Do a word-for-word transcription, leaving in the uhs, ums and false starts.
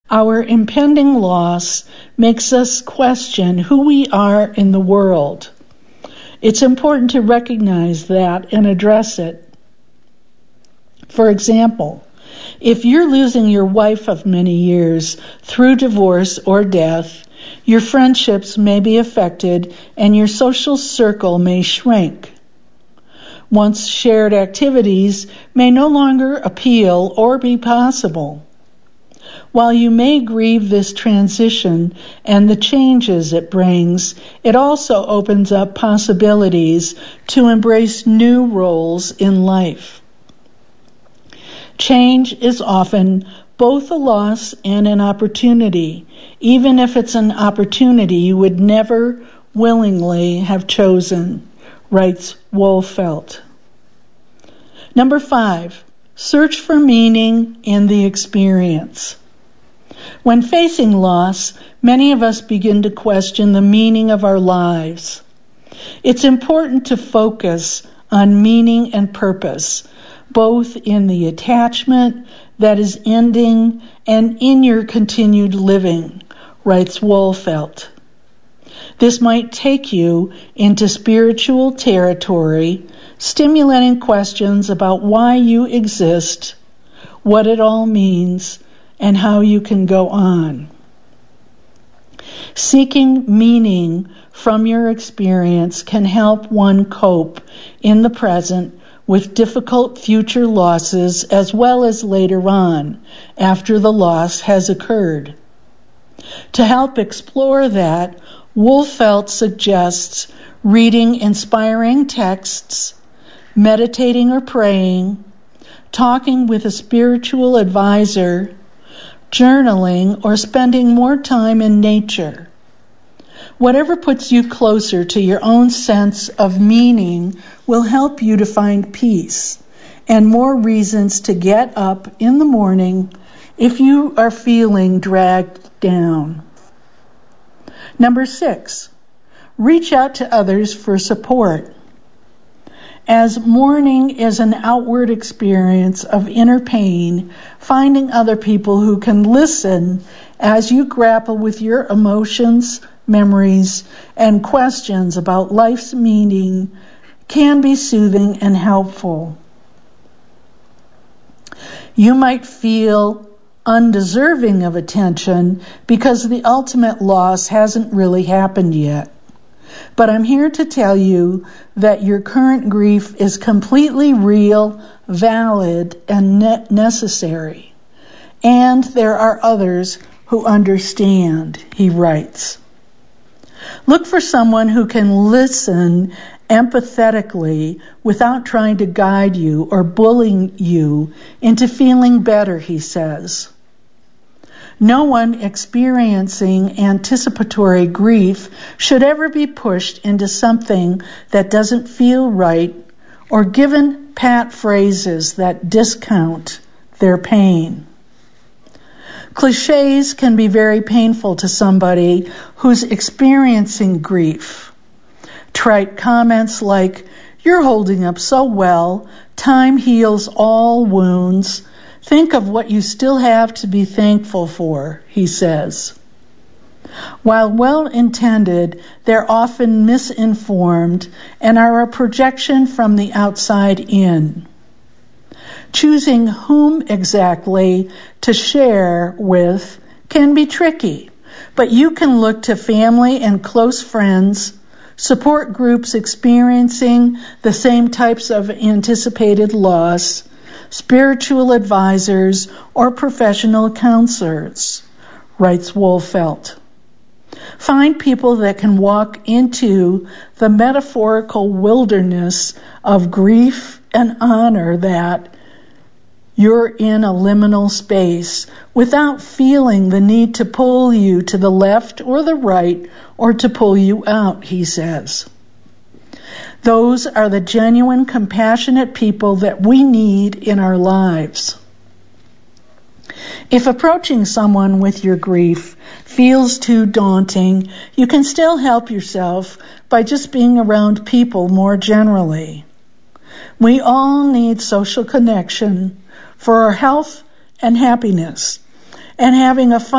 Our impending loss makes us question who we are in the world. It's important to recognize that and address it. For example, if you're losing your wife of many years through divorce or death, your friendships may be affected and your social circle may shrink. Once shared activities may no longer appeal or be possible. While you may grieve this transition and the changes it brings, it also opens up possibilities to embrace new roles in life. Change is often both a loss and an opportunity, even if it's an opportunity you would never willingly have chosen, writes Wolfelt. Number five, search for meaning in the experience. When facing loss, many of us begin to question the meaning of our lives. It's important to focus on meaning and purpose, both in the attachment that is ending and in your continued living, writes Wolfelt. This might take you into spiritual territory, stimulating questions about why you exist, what it all means, and how you can go on. Seeking meaning from your experience can help one cope in the present with difficult future losses as well as later on, after the loss has occurred. To help explore that, Wolfelt suggests reading inspiring texts, meditating or praying, talking with a spiritual advisor, journaling, or spending more time in nature. Whatever puts you closer to your own sense of meaning will help you to find peace and more reasons to get up in the morning if you are feeling dragged down. Number six, reach out to others for support. As mourning is an outward experience of inner pain, finding other people who can listen as you grapple with your emotions, memories, and questions about life's meaning can be soothing and helpful. You might feel undeserving of attention because the ultimate loss hasn't really happened yet. But I'm here to tell you that your current grief is completely real, valid, and ne- necessary. And there are others who understand, he writes. Look for someone who can listen empathetically without trying to guide you or bullying you into feeling better, he says. No one experiencing anticipatory grief should ever be pushed into something that doesn't feel right or given pat phrases that discount their pain. Clichés can be very painful to somebody who's experiencing grief. Trite comments like, "You're holding up so well, time heals all wounds. Think of what you still have to be thankful for," he says. While well-intended, they're often misinformed and are a projection from the outside in. Choosing whom exactly to share with can be tricky, but you can look to family and close friends, support groups experiencing the same types of anticipated loss, spiritual advisors, or professional counselors, writes Wolfelt. Find people that can walk into the metaphorical wilderness of grief and honor that you're in a liminal space without feeling the need to pull you to the left or the right or to pull you out, he says. Those are the genuine, compassionate people that we need in our lives. If approaching someone with your grief feels too daunting, you can still help yourself by just being around people more generally. We all need social connection for our health and happiness, and having a fun